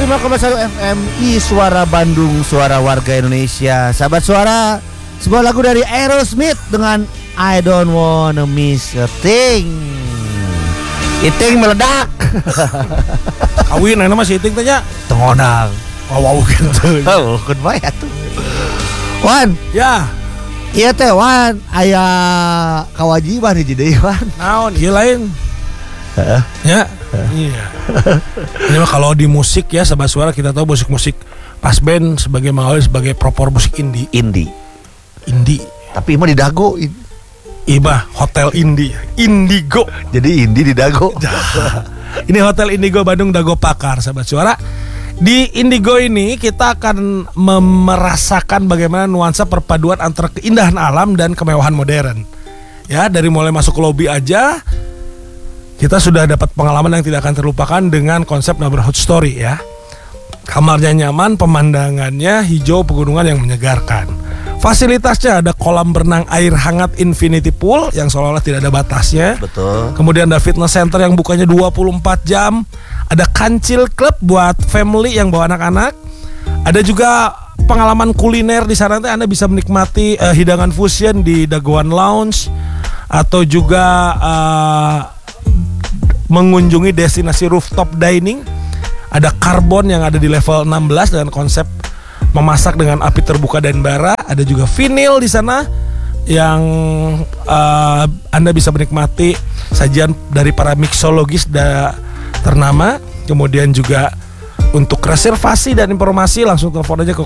105,1 FMI Suara Bandung, suara warga Indonesia. Sahabat suara, sebuah lagu dari Aerosmith dengan I Don't Wanna Miss a Thing. Iting meledak. Kawin nama si Iting tanya. Tengonang. Wow gitu. Oh, kun bae atuh. Wan, Ya, ieu teh Wan aya kawajiban hiji deui Wan. naon ieu lain. Heeh. Ya. Iya. Ini mah kalau di musik ya sahabat suara kita tahu musik pas band sebagai mengalir sebagai propor musik indie. Indie. Tapi mah di Dago. Iba hotel indie. Indigo. Jadi indie di Dago. Ini Hotel Indigo Bandung Dago Pakar sahabat suara. Di Indigo ini kita akan merasakan bagaimana nuansa perpaduan antara keindahan alam dan kemewahan modern. Ya, dari mulai masuk ke lobi aja kita sudah dapat pengalaman yang tidak akan terlupakan dengan konsep neighborhood story ya. Kamarnya nyaman, pemandangannya hijau, pegunungan yang menyegarkan. Fasilitasnya ada kolam berenang air hangat infinity pool yang seolah-olah tidak ada batasnya. Betul. Kemudian ada fitness center yang bukanya 24 jam. Ada kancil club buat family yang bawa anak-anak. Ada juga pengalaman kuliner di sana. Anda bisa menikmati hidangan fusion di Dagoan Lounge atau juga mengunjungi destinasi rooftop dining. Ada karbon yang ada di level 16 dengan konsep memasak dengan api terbuka dan bara. Ada juga vinil di sana yang Anda bisa menikmati sajian dari para mixologis ternama. Kemudian juga untuk reservasi dan informasi langsung telepon aja ke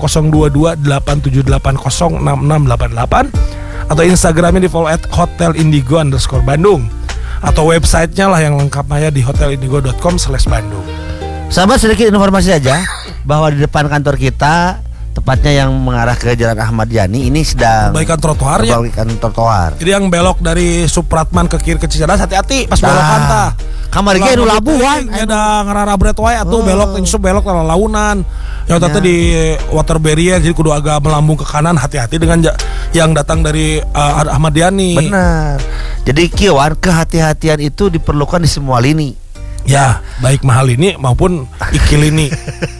022-8780-6688 atau Instagramnya di follow @hotelindigo_Bandung atau websitenya lah yang lengkapnya di hotelindigo.com/Bandung. Sahabat, sedikit informasi aja bahwa di depan kantor kita, tepatnya yang mengarah ke Jalan Ahmad Yani, ini sedang Perbaikan trotoar ya. perbaikan trotoar. Jadi yang belok dari Supratman ke kiri ke Cicadas hati-hati pas belokan tah. Kamar ge nu labuhan. Ada ngararabret wae atuh belok belok launan. Yang tadi di water barrier jadi kudu agak melambung ke kanan, hati-hati dengan yang datang dari Ahmad Yani. Benar. Jadi kieuan kehati-hatian itu diperlukan di semua lini. Ya, baik mahal ini maupun ikil ini.